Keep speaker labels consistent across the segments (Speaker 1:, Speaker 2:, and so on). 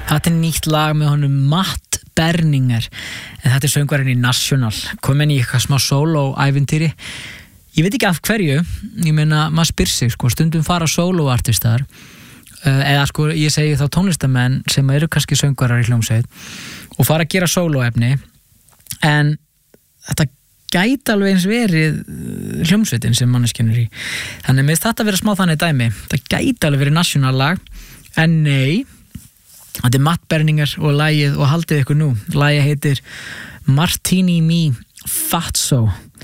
Speaker 1: Þetta nýtt lag með honum Matt Berninger, en þetta söngvarinn í National, komin í eitthvað smá solo-ævintýri. Ég veit ekki af hverju, ég meina maður spyr sig, sko, stundum fara solo-artistar, eða sko ég segi þá tónlistamenn sem eru kannski söngvarar í hljómsveit og fara að gera solo-efni, en þetta gæti alveg eins verið hljómsveitin sem manneskjan er í. Þannig með þetta vera smá þannig dæmi, það gæti alveg verið National lag, en nei, þetta er Matt Berninger og lagið, og haldið ykkur nú, lagið heitir Martini Mi Fatso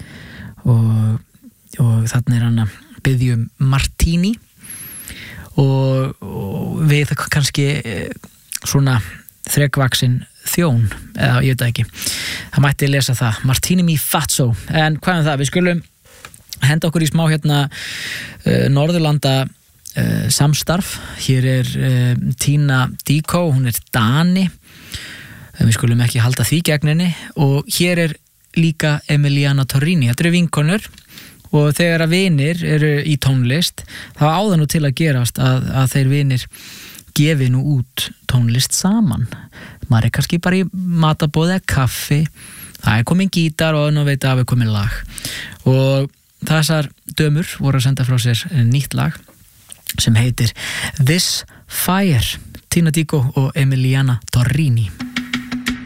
Speaker 1: og þarna er hann að biðja martini og við kannski svona þrekvaksin þjón, eða ég veit það ekki, það mætti lesa það, Martini Mi Fatso. En hvað það, við skulum henda okkur í smá hérna Norðurlanda samstarf. Hér er Tina Dickow, hún er Dani, við skulum ekki halda því gegn henni, og hér er líka Emiliana Torrini. Þetta eru vinkonur, og þegar að vinir eru í tónlist þá á það nú til að gerast að þeir vinir gefi nú út tónlist saman. Maður er kannski bara í matabóði eða kaffi, það er komin gítar og nú veit að við komin lag, og þessar dömur voru að senda frá sér nýtt lag sem heitir This Fire, Tina Dickow og Emiliana Torrini.